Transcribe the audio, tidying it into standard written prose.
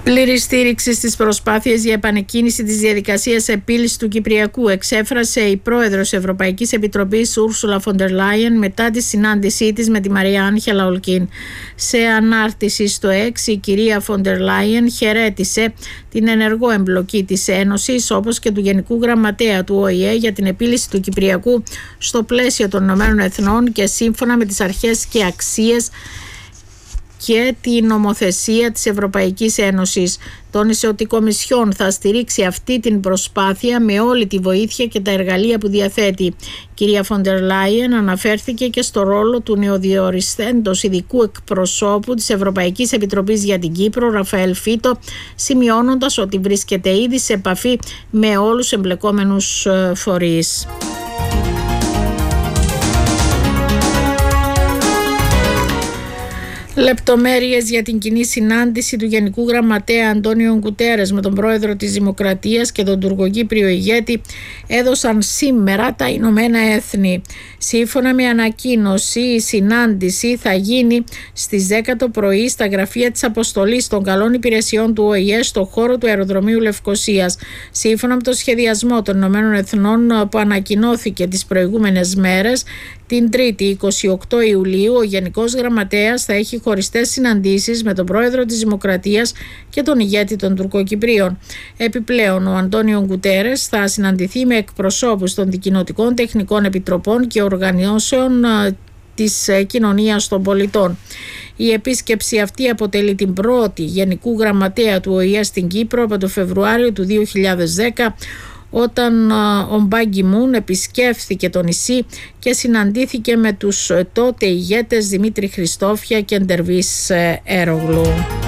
Πλήρη στήριξη στις προσπάθειες για επανεκκίνηση της διαδικασίας επίλυσης του Κυπριακού εξέφρασε η πρόεδρος Ευρωπαϊκής Επιτροπής Ούρσουλα φον ντερ Λάιεν μετά τη συνάντησή της με τη Μαρία Άγχελα Ολκίν. Σε ανάρτηση στο X, η κυρία φον ντερ Λάιεν χαιρέτησε την ενεργό εμπλοκή της Ένωσης όπως και του Γενικού Γραμματέα του ΟΗΕ για την επίλυση του Κυπριακού στο πλαίσιο των ΗΠΑ και σύμφωνα με τις αρχές και αξίες και την νομοθεσία της Ευρωπαϊκής Ένωσης. Τόνισε ότι η Κομισιόν θα στηρίξει αυτή την προσπάθεια με όλη τη βοήθεια και τα εργαλεία που διαθέτει. Η κυρία φον ντερ Λάιεν αναφέρθηκε και στο ρόλο του νεοδιοριστέντος ειδικού εκπροσώπου της Ευρωπαϊκής Επιτροπής για την Κύπρο, Ραφαέλ Φίτο, σημειώνοντας ότι βρίσκεται ήδη σε επαφή με όλους τους εμπλεκόμενους φορείς. Λεπτομέρειες για την κοινή συνάντηση του Γενικού Γραμματέα Αντώνιο Γκουτέρες με τον πρόεδρο της Δημοκρατίας και τον τουρκοκύπριο ηγέτη έδωσαν σήμερα τα Ηνωμένα Έθνη. Σύμφωνα με ανακοίνωση, η συνάντηση θα γίνει στις 10 το πρωί στα γραφεία της Αποστολής των Καλών Υπηρεσιών του ΟΗΕ στο χώρο του αεροδρομίου Λευκωσίας. Σύμφωνα με το σχεδιασμό των Ηνωμένων Εθνών που ανακοινώθηκε τις προηγούμενες μέρες, την 3η 28 Ιουλίου ο Γενικός Γραμματέας θα έχει χωριστές συναντήσεις με τον πρόεδρο της Δημοκρατίας και τον ηγέτη των Τουρκοκυπρίων. Επιπλέον, ο Αντώνιο Γκουτέρες θα συναντηθεί με εκπροσώπους των δικοινοτικών τεχνικών επιτροπών και οργανώσεων της κοινωνίας των πολιτών. Η επίσκεψη αυτή αποτελεί την πρώτη Γενικού Γραμματέα του ΟΗΕ στην Κύπρο από το Φεβρουάριο του 2010, όταν ο Μπαν Κι Μουν επισκέφθηκε το νησί και συναντήθηκε με τους τότε ηγέτες Δημήτρη Χριστόφια και Ντερβίς Έρογλου.